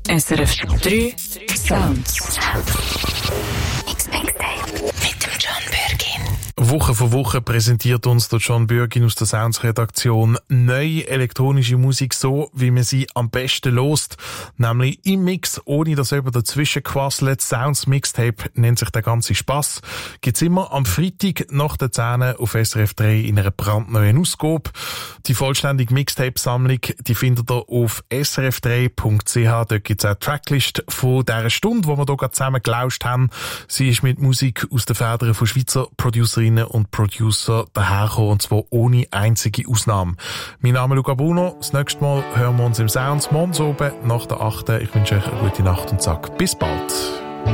SRF 3 Sounds. Mit dem John Bürgin. Woche für Woche präsentiert uns der John Bürgin aus der Sounds-Redaktion neue elektronische Musik so, wie man sie am besten lost. Nämlich im Mix, ohne dass jemand dazwischen quasselt. Sounds Mixtape nennt sich der ganze Spass. Gibt's immer am Freitag nach der 10 auf SRF 3 in einer brandneuen Ausgabe. Die vollständige Mixtape-Sammlung, die findet ihr auf srf3.ch. Dort gibt's auch die Tracklist von dieser Stunde, wo wir hier gerade zusammen gelauscht haben. Sie ist mit Musik aus den Federn von Schweizer Producerinnen und Producer daherkommen, und zwar ohne einzige Ausnahme. Mein Name ist Luca Bruno. Das nächste Mal hören wir uns im Sounds morgens oben nach der 8. Ich wünsche euch eine gute Nacht und sage bis bald.